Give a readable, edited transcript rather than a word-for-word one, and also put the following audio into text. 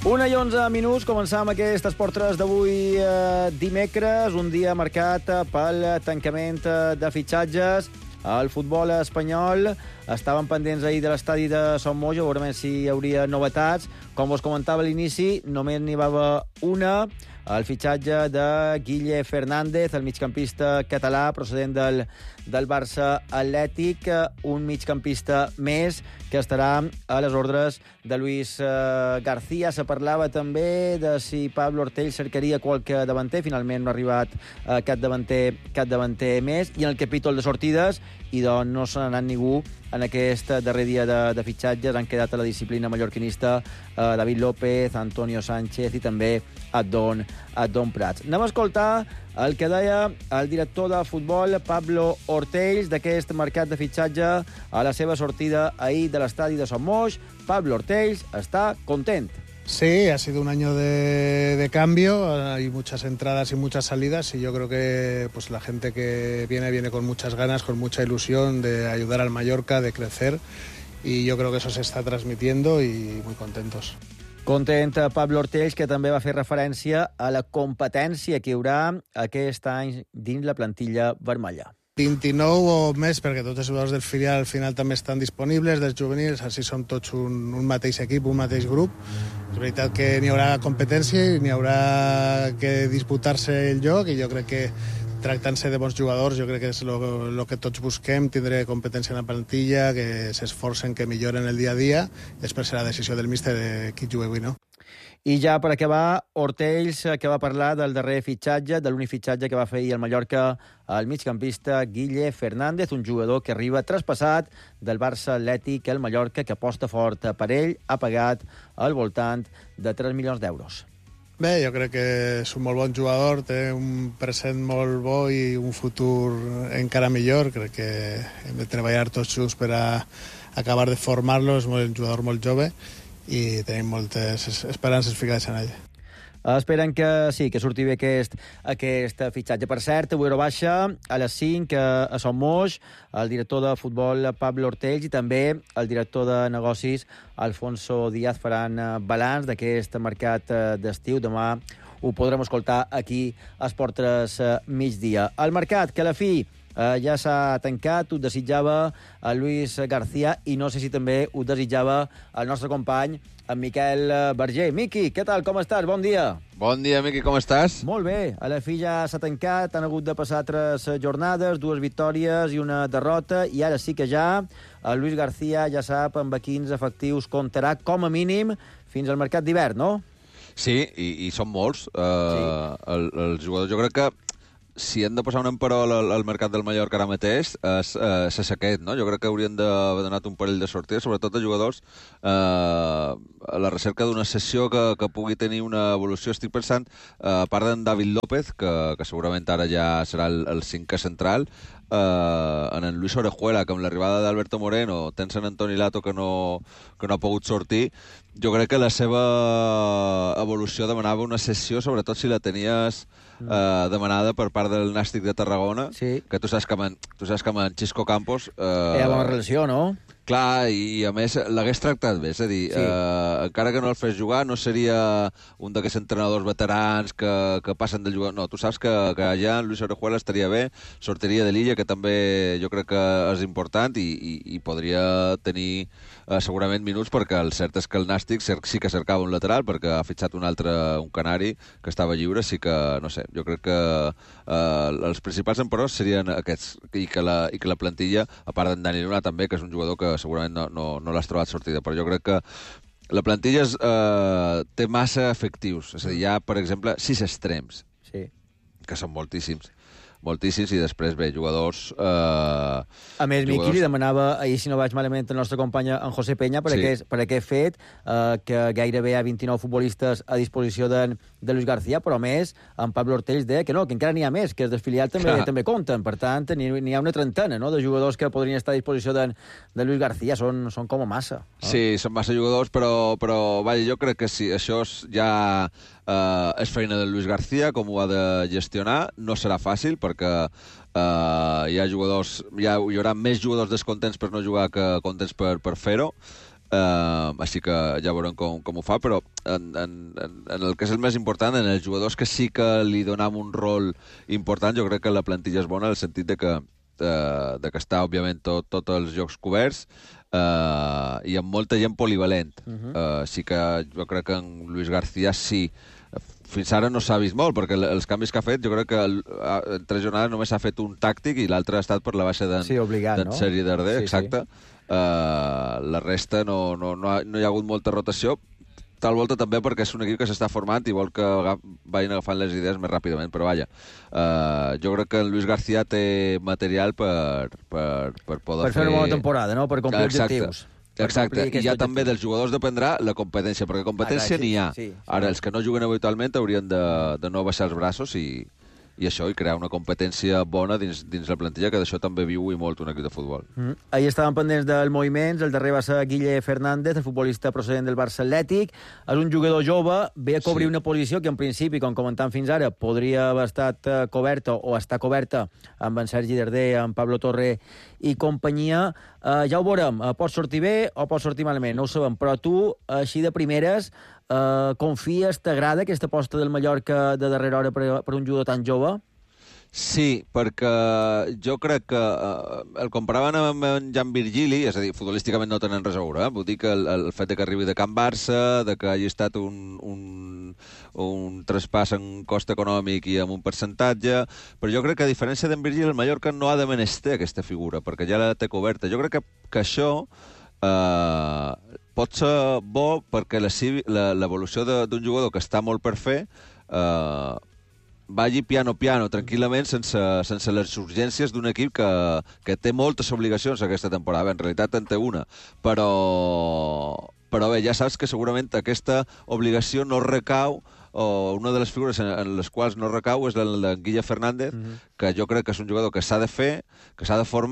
1:11, començam aquest Esport 3 d'avui dimecres, un dia marcat pel tancament de fitxatges. El futbol espanyol estaven pendents ahir de l'estadi de Son Moix, veurem si hi hauria novetats. Com us comentava a l'inici, només n'hi va haver una, el fitxatge de Guille Fernández, el migcampista català procedent del Barça Atlètic, un migcampista més que estarà a les ordres de Luis García. Se parlava també de si Pablo Ortells cercaria qualque davanter. Finalment no ha arribat cap davanter més. I en el capítol de sortides, i doncs no se n'ha anat ningú en aquest darrer dia de fitxatges. Han quedat a la disciplina mallorquinista David López, Antonio Sánchez i també Adon Prats. Anem a escoltar el que deia el director de futbol, Pablo Ortells, d'aquest mercat de fitxatge a la seva sortida ahir de l'estadi de Son Moix. Pablo Ortells està content. Sí, ha sido un año de cambio, hay muchas entradas y muchas salidas y yo creo que pues la gente que viene con muchas ganas, con mucha ilusión de ayudar al Mallorca, de crecer, y yo creo que eso se está transmitiendo y muy contentos. Content Pablo Ortells, que també va fer referència a la competència que hi haurà aquest any dins la plantilla vermella. 29 o més, perquè tots els jugadors del filial al final també estan disponibles, dels juvenils, així som tots un mateix equip, un mateix grup. És veritat que n'hi haurà competència i n'hi haurà que disputar-se el lloc, i jo crec que tractant-se de bons jugadors, jo crec que és el que tots busquem, tindre competència en la plantilla, que s'esforcen, que milloren el dia a dia. Després serà la decisió del míster de qui jugui avui, no? I ja per acabar, Ortells, que va parlar del darrer fitxatge, de l'únic fitxatge que va fer ahir al Mallorca, el migcampista Guille Fernández, un jugador que arriba traspassat del Barça Atlètic al Mallorca, que aposta fort per ell, ha pagat al voltant de 3 milions d'euros. Bé, jo crec que és un molt bon jugador, té un present molt bo i un futur encara millor. Crec que hem de treballar tots junts per a acabar de formar-lo. És un jugador molt jove i tenim moltes esperances ficades en ell. Esperen que sí, que surti bé aquest fitxatge. Per cert, avui hora baixa, a les 5, a Son Moix, el director de futbol Pablo Ortells i també el director de negocis Alfonso Díaz faran balanç d'aquest mercat d'estiu. Demà ho podrem escoltar aquí a Esport 3 migdia. El mercat, que a la fi ja s'ha tancat, ho desitjava el Luis García i no sé si també ho desitjava el nostre company, en Miquel Berger. Miqui, què tal, com estàs? Bon dia. Bon dia, Miqui, com estàs? Molt bé, a la fi ja s'ha tancat, han hagut de passar 3 jornades, 2 victòries i una derrota, i ara sí que ja el Luis García ja sap amb quins efectius comptarà, com a mínim, fins al mercat d'hivern, no? Sí, i són molts. Els jugadors, jo crec que si hem de posar un emperò al mercat del Mallorca ara mateix, és aquest, no? Jo crec que haurien d'haver donat un parell de sortides, sobretot a jugadors a la recerca d'una sessió que pugui tenir una evolució. Estic pensant, a part d'en David López, que segurament ara ja serà el 5è central, en Luis Orejuela, que amb l'arribada d'Alberto Moreno, tens en Antoni Lato que no ha pogut sortir. Jo crec que la seva evolució demanava una sessió, sobretot si la tenies demanada per part del Nàstic de Tarragona, sí. Que tu saps que amb en Xisco Campos... Hi ha bona relació, no? Clar, i a més l'hagués tractat bé, és a dir, sí. Encara que no el fes jugar, no seria un d'aquests entrenadors veterans que passen del jugador. No, tu saps que allà en Luis Orejuela estaria bé, sortiria de l'Illa, que també jo crec que és important, i podria tenir segurament minuts, perquè el cert és que el Nàstic sí que cercava un lateral, perquè ha fitxat un canari que estava lliure. Sí que, no sé, jo crec que els principals emperors serien aquests, i que la plantilla, a part d'en Dani Luna també, que és un jugador que segurament no l'has trobat sortida, però jo crec que la plantilla té massa efectius. És a dir, hi ha, per exemple, 6 extrems, sí, que són moltíssims, i després, bé, jugadors... A més, Miqui, li demanava ahir, si no vaig malament, el nostre company en José Peña per aquest fet, que gairebé hi ha 29 futbolistes a disposició de Luis García, però a més, en Pablo Ortells deia que no, que encara n'hi ha més, que els desfiliats també compten. Per tant, n'hi ha una trentena, no?, de jugadors que podrien estar a disposició de Luis García. Són com a massa. Sí, són massa jugadors, però vaja, jo crec que sí, això ja és feina de Luis García, com ho ha de gestionar. No serà fàcil, perquè hi haurà més jugadors descontents per no jugar que contents per fer-ho. Així que ja veurem com ho fa, però en el que és el més important, en els jugadors que sí que li donam un rol important, jo crec que la plantilla és bona en el sentit de que està, òbviament, tots els jocs coberts i amb molta gent polivalent. Així que jo crec que en Luis García sí. Fins ara no s'ha vist molt, perquè els canvis que ha fet, jo crec que en 3 jornades només s'ha fet un tàctic i l'altre ha estat per la baixa d'en Sergi Darder, exacte. La resta no hi ha hagut molta rotació, tal volta també perquè és un equip que s'està formant i vol que vagin agafant les idees més ràpidament, però vaja, jo crec que en Luis García té material per poder fer... Per fer una bona temporada, no? Per complir objectius. Exacte, i ja també dels jugadors dependrà la competència, perquè competència n'hi ha. Ara, els que no juguen habitualment haurien de no baixar els braços i això, i crear una competència bona dins la plantilla, que d'això també viu i molt un equip de futbol. Ahir estaven pendents dels moviments, el darrer va ser Guille Fernández, el futbolista procedent del Barça Atlètic. És un jugador jove, ve a cobrir una posició que en principi, com comentàvem fins ara, podria haver estat coberta o està coberta amb en Sergi Darder, amb Pablo Torre i companyia. Ja ho veurem, pot sortir bé o pot sortir malament, no ho sabem, però tu, així de primeres, confies, t'agrada aquesta aposta del Mallorca de darrera hora per un jugador tan jove? Sí, perquè jo crec que el comparaven amb en Jan Virgili, és a dir, futbolísticament no tenen res a veure, vull dir que el fet que arribi de Can Barça, de que hagi estat un traspàs en cost econòmic i amb un percentatge, però jo crec que a diferència d'en Virgili, el Mallorca no ha de menester aquesta figura, perquè ja la té coberta. Jo crec que això pot ser bo perquè l'evolució d'un jugador que està molt per fer vagi piano, tranquil·lament, sense les urgències d'un equip que té moltes obligacions aquesta temporada. En realitat en té una, però bé, ja saps que segurament aquesta obligació no recau, o una de les figures en les quals no recau és la de Guille Fernández, que jo crec que és un jugador que s'ha de fer, que s'ha de formar,